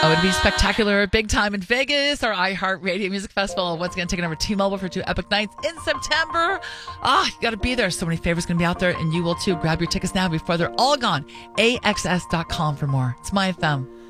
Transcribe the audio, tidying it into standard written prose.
Oh, it'd be spectacular. Big time in Vegas, our iHeartRadio Music Festival. Once again, taking over T-Mobile for 2 epic nights in September. You got to be there. So many favorites going to be out there, and you will too. Grab your tickets now before they're all gone. AXS.com for more. It's My FM.